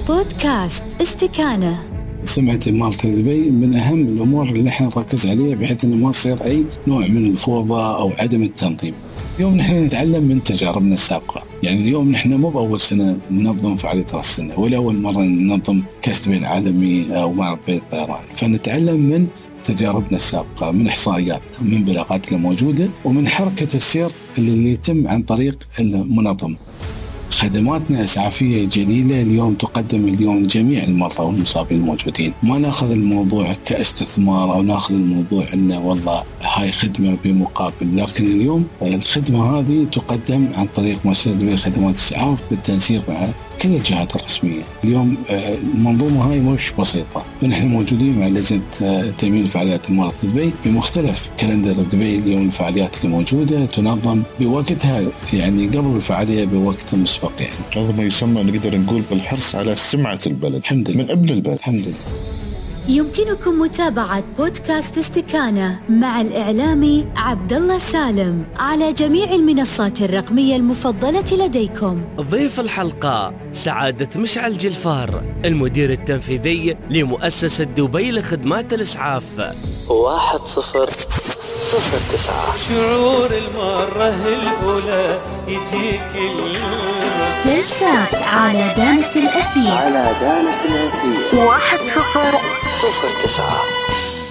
بودكاست استكانة. سمعة مالت دبي من أهم الأمور اللي نحن نركز عليها بحيث أنه ما يصير أي نوع من الفوضى أو عدم التنظيم. اليوم نحن نتعلم من تجاربنا السابقة، يعني اليوم نحن مو بأول سنة ننظم فعالية رأس السنة ولا أول مرة ننظم كأس دبي العالمي أو معرض بيت الطيران، فنتعلم من تجاربنا السابقة، من إحصائيات، من بلاغات الموجودة، ومن حركة السير اللي يتم عن طريق المنظم. خدماتنا إسعافية جليلة اليوم تقدم اليوم لجميع المرضى والمصابين الموجودين. ما ناخذ الموضوع كاستثمار أو ناخذ الموضوع إنه والله هاي خدمة بمقابل، لكن اليوم الخدمة هذه تقدم عن طريق مؤسسة دبي خدمات الإسعاف بالتنسيق مع كل الجهات الرسمية. اليوم المنظومة هاي مش بسيطة، ونحن موجودين مع لجنة تأمين فعاليات المرض دبي بمختلف كالندر دبي. اليوم الفعاليات الموجودة تنظم بوقتها، يعني قبل الفعالية بوقت مسبق. يعني هذا ما يسمى نقدر نقول بالحرص على سمعة البلد من ابن البلد. الحمد لله. يمكنكم متابعة بودكاست استكانة مع الإعلامي عبد الله سالم على جميع المنصات الرقمية المفضلة لديكم. ضيف الحلقة سعادة مشعل جلفار، المدير التنفيذي لمؤسسة دبي لخدمات الإسعاف. 1009. شعور المرة الأولى يجيك جلسات على دانة الأثير 1009.